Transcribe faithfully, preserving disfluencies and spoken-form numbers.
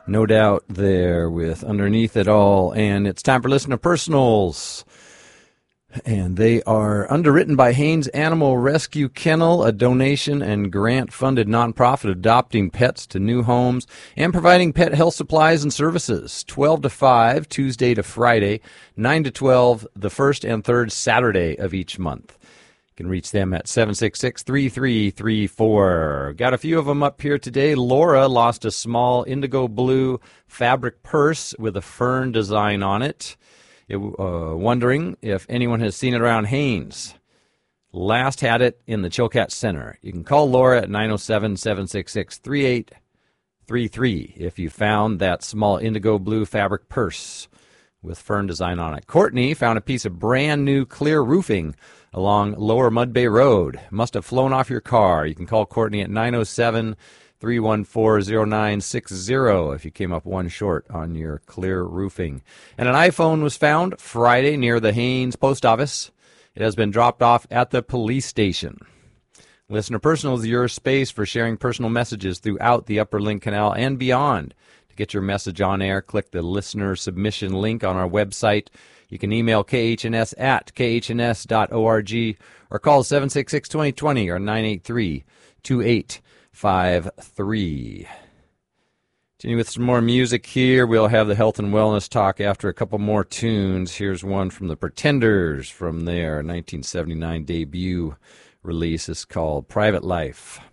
No doubt there with Underneath It All. And it's time for Listener Personals. And they are underwritten by Haynes Animal Rescue Kennel, a donation and grant-funded nonprofit adopting pets to new homes and providing pet health supplies and services. twelve to five, Tuesday to Friday, nine to twelve, the first and third Saturday of each month. You can reach them at seven six six, three three three four. Got a few of them up here today. Laura lost a small indigo blue fabric purse with a fern design on it. It, uh, wondering if anyone has seen it around Haynes. Last had it in the Chilkat Center. You can call Laura at nine oh seven, seven six six, three eight three three if you found that small indigo blue fabric purse with fern design on it. Courtney found a piece of brand new clear roofing along Lower Mud Bay Road. Must have flown off your car. You can call Courtney at nine oh seven, three one four, oh nine six oh if you came up one short on your clear roofing. And an iPhone was found Friday near the Haynes post office. It has been dropped off at the police station. Listener Personal is your space for sharing personal messages throughout the Upper Link Canal and beyond. To get your message on air, click the listener submission link on our website. You can email K H N S at K H N S dot org or call seven six six, two oh two oh or nine eight three, two eight five three. Continue with some more music here. We'll have the health and wellness talk after a couple more tunes. Here's one from the Pretenders from their nineteen seventy-nine debut release. It's called Private Life.